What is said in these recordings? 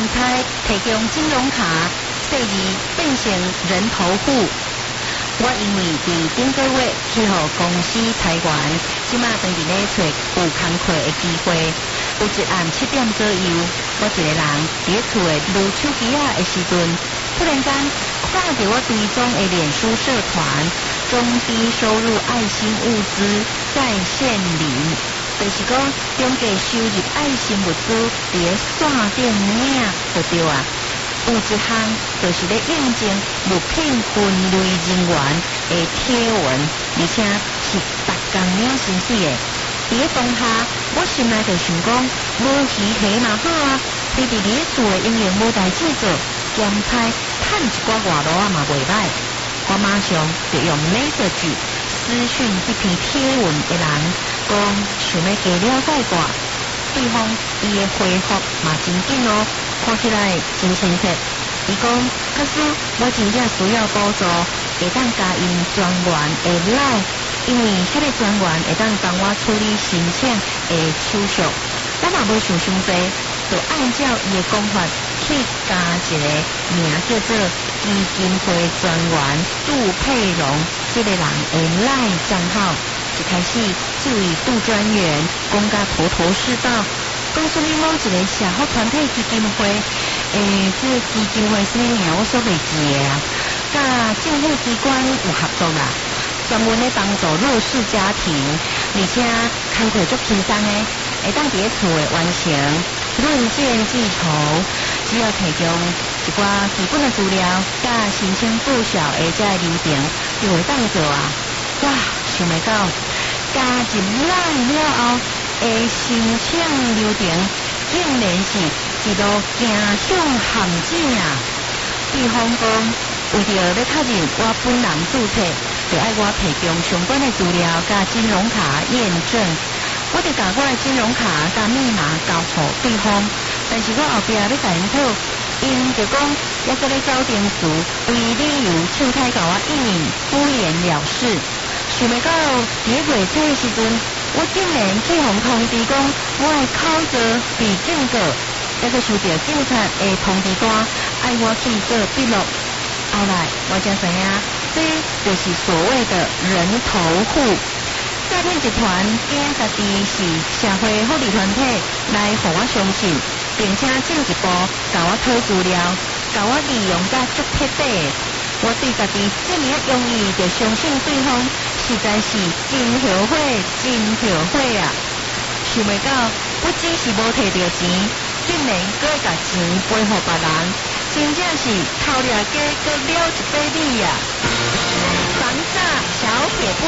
差提供金融卡，第二变成人头户。我因为伫顶个月去互公司裁员，即马当伫咧找有工课的机会。有一暗7点左右，我一个人伫咧厝诶撸手机的时阵，突然间看到我追踪的脸书社团中低收入爱心物资在线领，就是讲中价收入爱心物资伫咧线顶领就对啊。有一项就是咧应征物品分类人员的贴文，而且是逐工领薪水的。伫咧当下，我心内就想讲，无鱼虾嘛好啊，你伫咧厝的营营无代志做，兼差趁一寡外路啊嘛袂歹。我马上就用 message 私讯这篇贴文的人，讲想要加了解寡。对方伊的回复嘛真紧哦，看起来真亲切。伊讲，可是我真正需要补助，会当加因专员的赖，因为迄个专员会当帮我处理申请的手续。我嘛无想伤济，就按照伊的讲法去加一个名叫做基金会专员杜佩荣这个人的赖账号。一开始这位杜专员讲甲头头是道，讲什么某一个社福团体基金会，这个基金会什么名我所袂记的啊，甲政府机关有合作啦，专门咧帮助弱势家庭，而且工课足轻松的，会当伫咧厝诶完成，论件计酬，只要提供一寡基本的资料，甲申请报销的这个流程，就会当做啊。哇，想袂到加入来了后，申请流程竟然是一路行向陷阱啊！比方讲，为着要确认我本人注册，就要我提供相关的资料甲金融卡验证。我就把我的金融卡甲密码交互对方，但是我后壁要甲因讨，因就讲还搁咧找电视，为理由唱太甲我应允，敷衍了事。想袂到伫咧月初的时阵，我竟然去互通知讲，我的口罩被禁过，还阁收到警察的通知单，要我去做笔录。后来我才知影，这就是所谓的人头户。诈骗集团惊家己是社会福利团体来互我相信，并且进一步甲我讨资料，甲我利用甲足彻底。我对家己这么容易就相信对方，实在是真后悔，真后悔啊！想袂到，不只是无摕到钱，竟然搁会甲钱赔予别人，真正是偷掠家搁了一百里啊！防诈小撇步，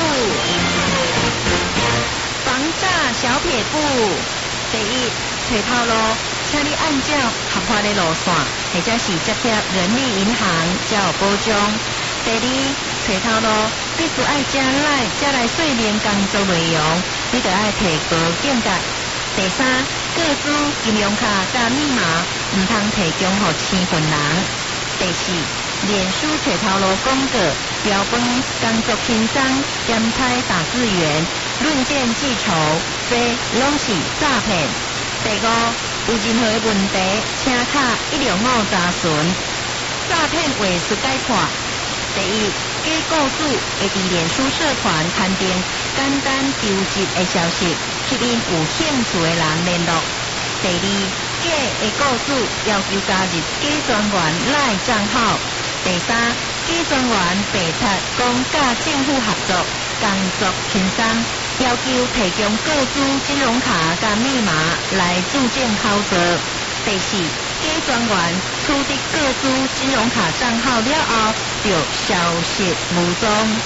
防诈小撇步。第一，找头路，请你按照合法的路线，或者是接洽人力银行才有保障。第二，找头路必须爱加来说明工作内容，你就爱提高境界。第三，个资金融卡甲密码唔通提供予青分人。第四，脸书找头路广告标榜工作轻松，兼差打字员，论件计酬，这拢是诈骗。第五，有任何问题，请卡105查询。诈骗话术解破。第一，假雇主会伫脸书社团刊登简单求职的消息，吸引有兴趣的人联络。第二，假的雇主要求加入假专员赖账号。第三，假专员白贼讲甲政府合作，工作轻松，要求提供个资金融卡甲密码来助证操作。第四，假专员取得个资金融卡账号了后，就消失无踪。